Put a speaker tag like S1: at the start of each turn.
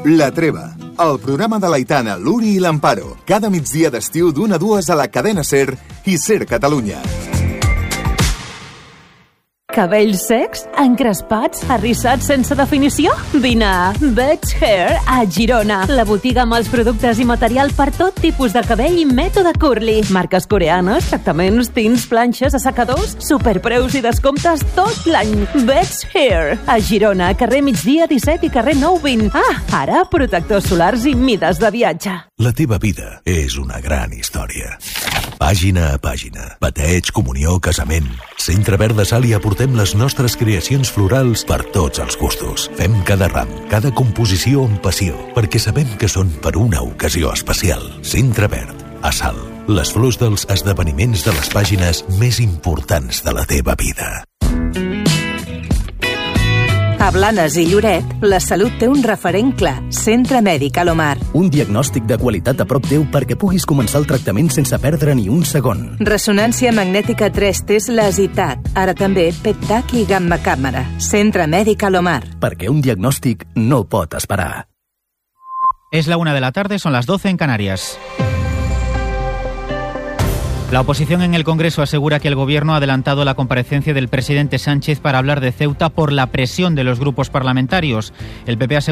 S1: La Treva, el programa de l'Aitana, l'Uri i l'Amparo. Cada migdia d'estiu d'1 a 2 a la cadena SER i SER Catalunya.
S2: Cabells secs? Encrespats? Arrissats sense definició? Vine a Bets Hair a Girona, la botiga amb els productes i material per tot tipus de cabell i mètode curly. Marques coreanes, tractaments, tints, planxes, assecadors, superpreus i descomptes tot l'any. Bets Hair a Girona, carrer Migdia 17 i carrer 9-20. Ara protectors solars i mides de viatge.
S3: La teva vida és una gran història. Pàgina a pàgina. Bateig, comunió, casament. Centre Verd de Salt i aportem les nostres creacions florals per tots els gustos. Fem cada ram, cada composició amb passió, perquè sabem que són per una ocasió especial. Centre Verd, a Salt. Les flors dels esdeveniments de les pàgines més importants de la teva vida.
S4: A Blanes i Lloret, la salut té un referent clar. Centre Mèdic Alomar.
S5: Un diagnòstic de qualitat a prop teu perquè puguis començar el tractament sense perdre ni un segon.
S4: Resonància magnètica 3T Lasitat. Ara també PET-TAC i gamma càmera. Centre Mèdic Alomar.
S5: Perquè un diagnòstic no pot esperar.
S6: Es la 1 de la tarde, son las 12 en Canarias. La oposición en el Congreso asegura que el Gobierno ha adelantado la comparecencia del presidente Sánchez para hablar de Ceuta por la presión de los grupos parlamentarios. El PP asegura